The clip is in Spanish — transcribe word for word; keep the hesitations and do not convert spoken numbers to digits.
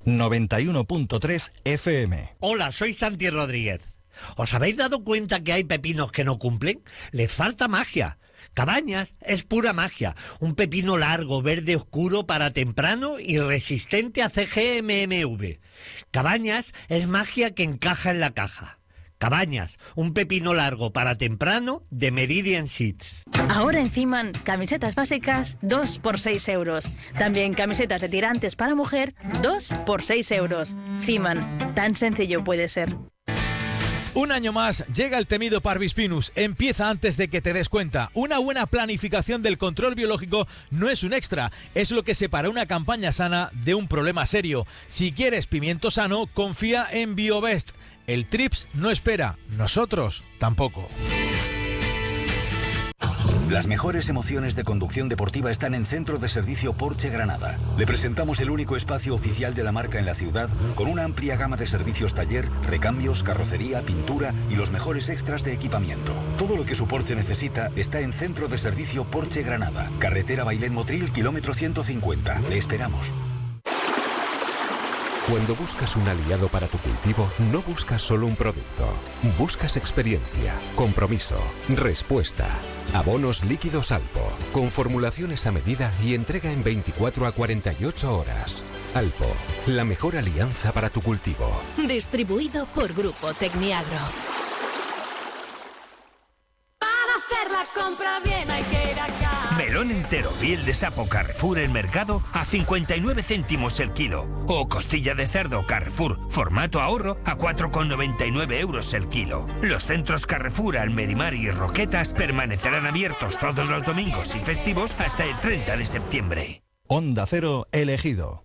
noventa y uno punto tres F M. Hola, soy Santi Rodríguez. ¿Os habéis dado cuenta que hay pepinos que no cumplen? Les falta magia. Cabañas es pura magia. Un pepino largo, verde oscuro para temprano y resistente a C G M M V. Cabañas es magia que encaja en la caja. Cabañas, un pepino largo para temprano de Meridian Seeds. Ahora en Ciman, camisetas básicas dos por seis euros. También camisetas de tirantes para mujer dos por seis euros. Ciman, tan sencillo puede ser. Un año más llega el temido Parvis Pinus. Empieza antes de que te des cuenta. Una buena planificación del control biológico no es un extra, es lo que separa una campaña sana de un problema serio. Si quieres pimiento sano, confía en BioBest. El Trips no espera, nosotros tampoco. Las mejores emociones de conducción deportiva están en Centro de Servicio Porsche Granada. Le presentamos el único espacio oficial de la marca en la ciudad, con una amplia gama de servicios taller, recambios, carrocería, pintura y los mejores extras de equipamiento. Todo lo que su Porsche necesita está en Centro de Servicio Porsche Granada. Carretera Bailén Motril, kilómetro ciento cincuenta. Le esperamos. Cuando buscas un aliado para tu cultivo, no buscas solo un producto. Buscas experiencia, compromiso, respuesta. Abonos líquidos Alpo, con formulaciones a medida y entrega en veinticuatro a cuarenta y ocho horas. Alpo, la mejor alianza para tu cultivo. Distribuido por Grupo Tecniagro. Para hacer la compra bien hay que ir acá. Melón entero, piel de sapo Carrefour El Mercado a cincuenta y nueve céntimos el kilo. O costilla de cerdo Carrefour formato ahorro a cuatro con noventa y nueve euros el kilo. Los centros Carrefour Almerimar y Roquetas permanecerán abiertos todos los domingos y festivos hasta el treinta de septiembre. Onda Cero elegido.